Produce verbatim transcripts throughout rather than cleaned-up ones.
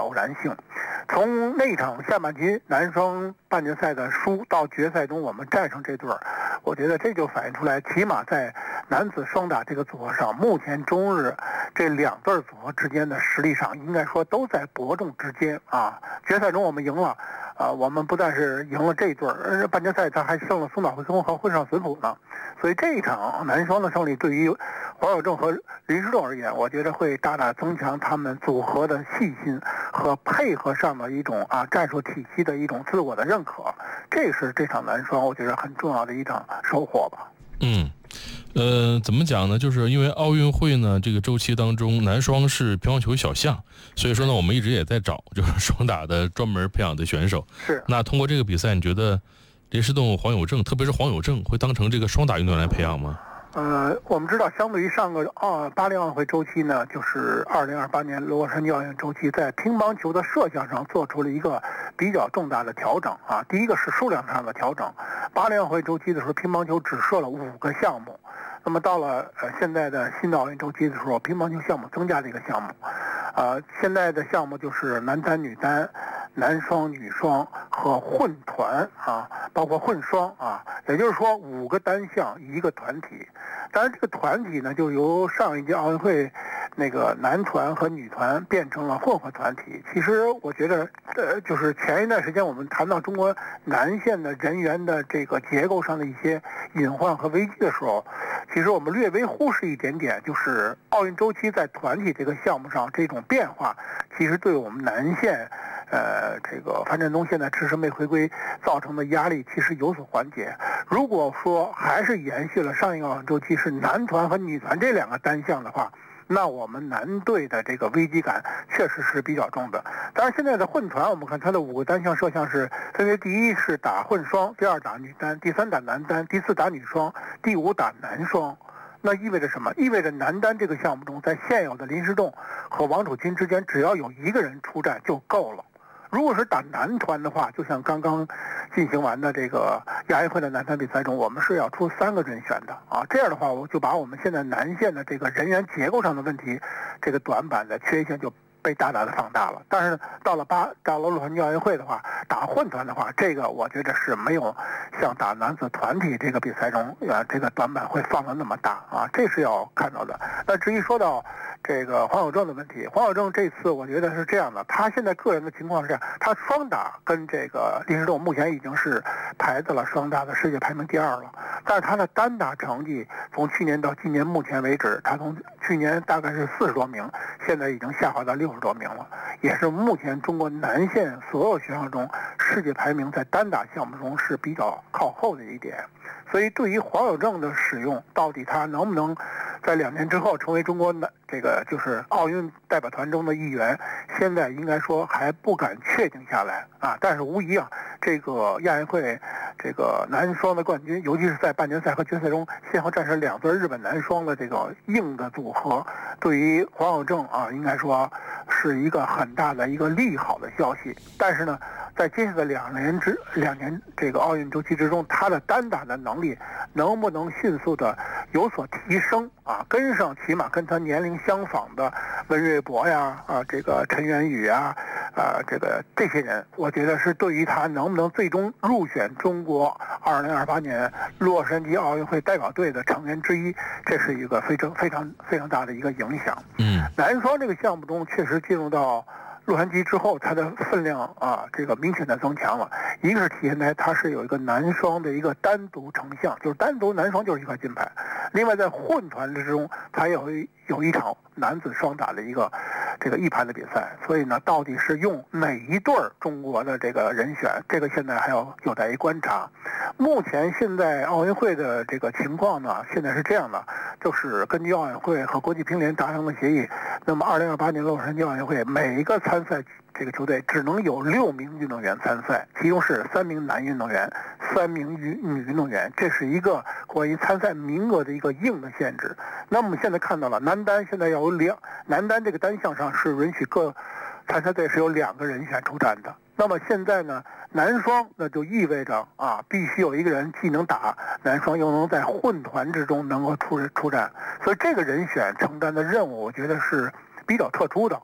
偶然性。从那场下半局男双半决赛的输到决赛中我们战胜这对儿，我觉得这就反映出来，起码在男子双打这个组合上，目前中日这两对组合之间的实力上，应该说都在伯仲之间啊。决赛中我们赢了，啊，我们不但是赢了这对儿，半决赛他还胜了松岛惠公和会上隼辅呢。所以这一场男双的胜利，对于黄有正和林诗栋而言，我觉得会大大增强他们组合的细心和配合上的一种啊战术体系的一种自我的认可，这是这场男双我觉得很重要的一场收获吧。 嗯，呃，怎么讲呢？就是因为奥运会呢这个周期当中，男双是乒乓球小项，所以说呢，我们一直也在找就是双打的专门培养的选手。 是。 那通过这个比赛，你觉得林诗栋、黄有正，特别是黄有正，会当成这个双打运动员来培养吗？ 呃，我们知道，相对于上个啊巴黎奥运会周期呢，就是二零二八年洛杉矶奥运周期，在乒乓球的射项上做出了一个比较重大的调整啊。第一个是数量上的调整，巴黎奥运会周期的时候，乒乓球只设了五个项目，那么到了呃现在的新的奥运周期的时候，乒乓球项目增加了一个项目，呃，现在的项目就是男单、女单、男双、女双和混团啊，包括混双啊，也就是说五个单项一个团体。当然，这个团体呢，就由上一届奥运会那个男团和女团变成了混合团体。其实我觉得，呃，就是前一段时间我们谈到中国男线的人员的这个结构上的一些隐患和危机的时候，其实我们略微忽视一点点，就是奥运周期在团体这个项目上这种变化，其实对我们男线。呃，这个樊振东现在迟迟没回归造成的压力其实有所缓解。如果说还是延续了上一个奥运周期是男团和女团这两个单项的话，那我们男队的这个危机感确实是比较重的。当然现在的混团，我们看它的五个单项射项是分别第一是打混双，第二打女单，第三打男单，第四打女双，第五打男双。那意味着什么？意味着男单这个项目中，在现有的林诗栋和王楚钦之间，只要有一个人出战就够了。如果是打男团的话，就像刚刚进行完的这个亚运会的男团比赛中，我们是要出三个人选的啊。这样的话，我就把我们现在男线的这个人员结构上的问题，这个短板的缺陷就被大大的放大了。但是到了八到了洛杉矶奥运会的话，打混团的话，这个我觉得是没有像打男子团体这个比赛中，呃，这个短板会放得那么大啊，这是要看到的。那至于说到这个黄有正的问题，黄有正这次我觉得是这样的，他现在个人的情况是这样，他双打跟这个林诗栋目前已经是排在了双打的世界排名第二了，但是他的单打成绩从去年到今年目前为止，他从去年大概是四十多名，现在已经下滑到六十多名了，也是目前中国男线所有选手中世界排名在单打项目中是比较靠后的一点。所以对于黄有正的使用，到底他能不能在两年之后成为中国男这个就是奥运代表团中的一员，现在应该说还不敢确定下来啊。但是无疑啊，这个亚运会这个男双的冠军，尤其是在半决赛和决赛中先后战胜两对日本男双的这个硬的组合，对于黄有正啊，应该说是一个很大的一个利好的消息。但是呢，在接下来两年之两年这个奥运周期之中，他的单打的能力能不能迅速的有所提升啊？跟上起码跟他年龄相仿的温瑞博呀，啊，这个陈元宇啊，啊，这个这些人，我觉得是对于他能不能最终入选中国二零二八年洛杉矶奥运会代表队的成员之一，这是一个非常非常非常大的一个影响。 嗯， 男双这个项目中确实进入到洛杉矶之后，它的分量啊，这个明显的增强了。一个是体现在它是有一个男双的一个单独成项，就是单独男双就是一块金牌。另外在混团之中，它有一有一场男子双打的一个这个一盘的比赛。所以呢，到底是用哪一对中国的这个人选，这个现在还要有待于观察。目前现在奥运会的这个情况呢，现在是这样的，就是根据奥运会和国际乒联达成的协议，那么二零二八年洛杉矶奥运会每一个参赛这个球队只能有六名运动员参赛，其中是三名男运动员，三名女女运动员，这是一个关于参赛名额的一个硬的限制。那么现在看到了，男单现在要有两，男单这个单项上是允许各参赛队是有两个人选出战的。那么现在呢，男双那就意味着啊，必须有一个人既能打男双，又能在混团之中能够出出战，所以这个人选承担的任务，我觉得是比较特殊的。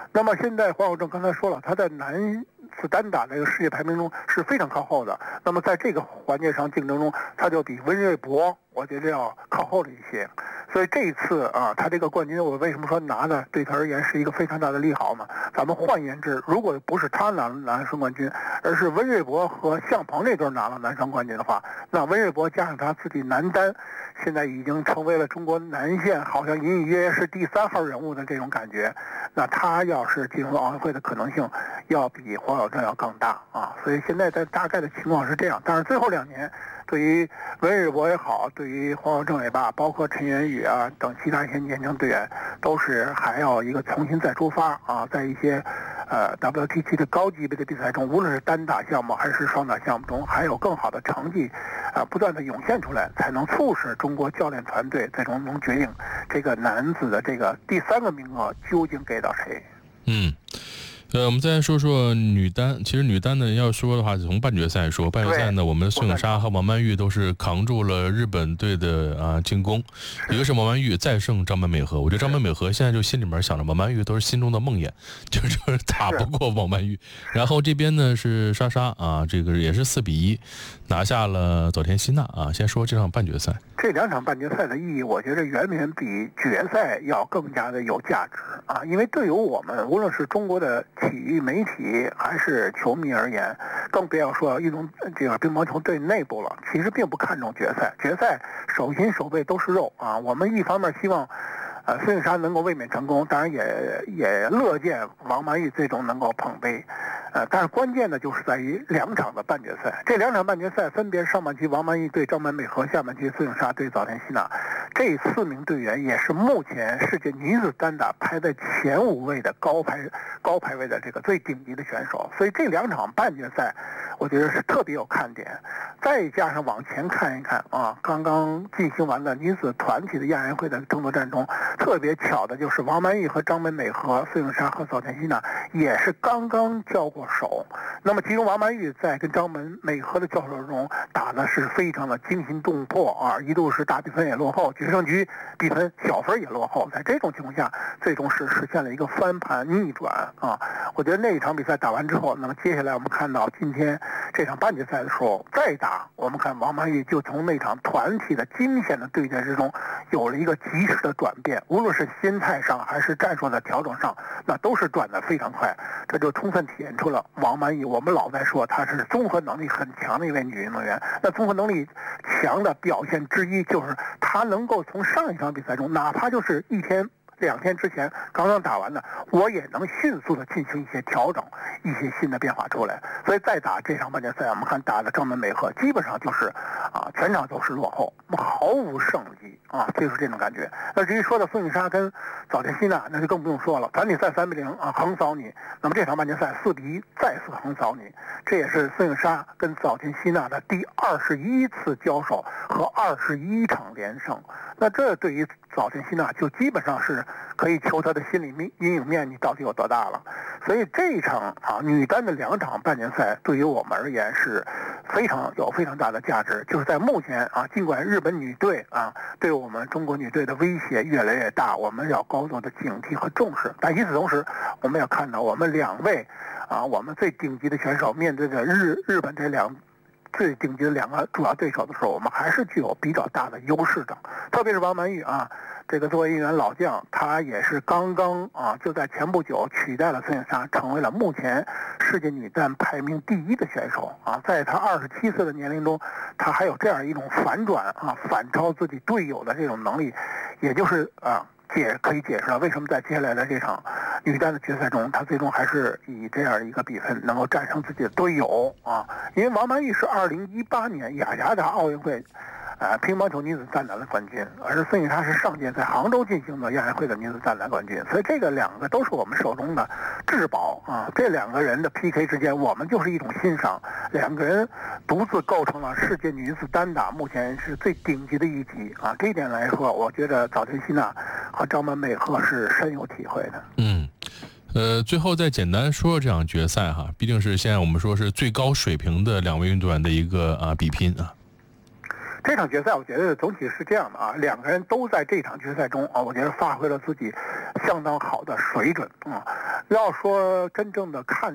那么现在黄晓正刚才说了，他在男子单打这个世界排名中是非常靠后的。那么在这个环节上竞争中，他就比温瑞博我觉得要靠后了一些。所以这一次啊，他这个冠军，我为什么说拿的对他而言是一个非常大的利好呢？咱们换言之，如果不是他拿了男双冠军，而是温瑞博和向鹏这对拿了男双冠军的话，那温瑞博加上他自己男单，现在已经成为了中国男线好像隐隐约约是第三号人物的这种感觉。那他要是进入奥运会的可能性，要比黄晓正要更大啊。所以现在在大概的情况是这样。但是最后两年，对于温瑞博也好，对于黄晓正也罢，包括陈元宇啊等其他一些年轻队员，都是还要一个重新再出发啊，在一些呃 W T 七的高级别的比赛中，无论是单打项目还是双打项目中，还有更好的成绩啊、呃、不断的涌现出来，才能促使中国教练团队最终能决定这个男子的这个第三个名额究竟给到谁。 嗯。呃，我们再说说女单。其实女单呢，要说的话，从半决赛说，半决赛呢，我们孙颖莎和王曼玉都是扛住了日本队的啊进攻。一个是王曼玉再胜张本美和，我觉得张本美和现在就心里面想着王曼玉都是心中的梦魇，就是打不过王曼玉。然后这边呢是莎莎啊，这个也是四比一拿下了早田希娜啊。先说这场半决赛， 这两场半决赛的意义，我觉得远远比决赛要更加的有价值啊，因为对于我们无论是中国的体育媒体还是球迷而言，更不要说运动这个乒乓球队内部了，其实并不看重决赛。决赛手心手背都是肉啊！我们一方面希望，呃，孙颖莎能够卫冕成功，当然也也乐见王曼玉最终能够捧杯。呃，但是关键的就是在于两场的半决赛，这两场半决赛分别上半区王曼玉对张本美和，下半区孙颖莎对早田希娜。这四名队员也是目前世界女子单打排在前五位的高排高排位的这个最顶级的选手，所以这两场半决赛，我觉得是特别有看点。再加上往前看一看啊，刚刚进行完的女子团体的亚运会的争夺战中，特别巧的就是王曼玉和张本美和、孙颖莎和早田希娜也是刚刚交过手。那么其中王曼玉在跟张本美和的交手中打的是非常的惊心动魄啊，一度是大比分也落后，决胜局比分小分也落后，在这种情况下，最终是实现了一个翻盘逆转啊！我觉得那一场比赛打完之后，那么接下来我们看到今天这场半决赛的时候再打，我们看王曼玉就从那场团体的惊险的对决之中有了一个及时的转变，无论是心态上还是战术的调整上，那都是转得非常快，这就充分体现出了王曼玉，我们老在说她是综合能力很强的一位女运动员，那综合能力强的表现之一就是她能够从上一场比赛中，哪怕就是一天两天之前刚刚打完的，我也能迅速的进行一些调整，一些新的变化出来。所以再打这场半决赛，我们看打的张本美和基本上就是啊，全场都是落后，毫无胜机啊，就是这种感觉。那至于说到孙颖莎跟早田希娜，那就更不用说了，团体赛三比零啊横扫你，那么这场半决赛四比一再次横扫你，这也是孙颖莎跟早田希娜的第二十一次交手和二十一场连胜。那这对于早田希娜就基本上是可以求她的心理阴影面积到底有多大了。所以这一场啊女单的两场半决赛对于我们而言是非常有非常大的价值，就是在目前啊，尽管日本女队啊对我们中国女队的威胁越来越大，我们要高度的警惕和重视，但与此同时我们要看到我们两位啊我们最顶级的选手面对着日日本这两最顶级的两个主要对手的时候，我们还是具有比较大的优势的。特别是王曼玉啊，这个作为一员老将，她也是刚刚啊就在前不久取代了孙颖莎，成为了目前世界女单排名第一的选手啊。在她二十七岁的年龄中，她还有这样一种反转啊，反超自己队友的这种能力，也就是啊。解可以解释了为什么在接下来的这场女单的决赛中，她最终还是以这样一个比分能够战胜自己的队友啊！因为王曼玉是二零一八年雅加达奥运会，呃，乒乓球女子单打的冠军，而孙颖莎是上届在杭州进行的亚运会的女子单打冠军，所以这个两个都是我们手中的至宝啊！这两个人的 P K 之间，我们就是一种欣赏，两个人独自构成了世界女子单打目前是最顶级的一级啊！这一点来说，我觉得早田希娜和张本美和是深有体会的。 嗯，呃，最后再简单说说这场决赛哈，毕竟是现在我们说是最高水平的两位运动员的一个啊比拼啊。 这场决赛我觉得总体是这样的啊，两个人都在这场决赛中啊，我觉得发挥了自己相当好的水准啊。要说真正的看